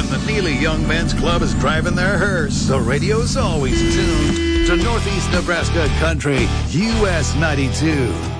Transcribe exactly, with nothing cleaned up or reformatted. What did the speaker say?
when the Neely Young Men's Club is driving their hearse, the radio's always tuned to Northeast Nebraska Country, U S ninety-two.